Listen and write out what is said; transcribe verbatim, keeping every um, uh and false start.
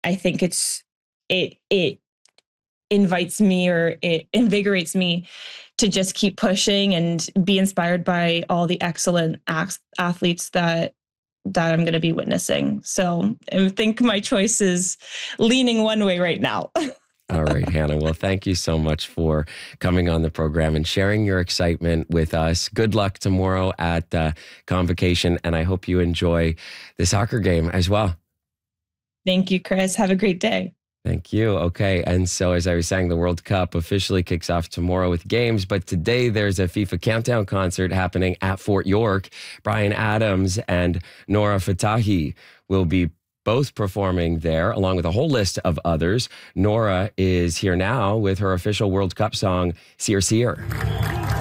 I think it's it it invites me or it invigorates me to just keep pushing and be inspired by all the excellent ath- athletes that that I'm going to be witnessing. So I think my choice is leaning one way right now. All right, Hannah. Well, thank you so much for coming on the program and sharing your excitement with us. Good luck tomorrow at uh, Convocation, and I hope you enjoy the soccer game as well. Thank you, Chris. Have a great day. Thank you. Okay. And so, as I was saying, the World Cup officially kicks off tomorrow with games, but today there's a FIFA Countdown concert happening at Fort York. Bryan Adams and Nora Fatahi will be both performing there, along with a whole list of others. Nora is here now with her official World Cup song, Seer Seer.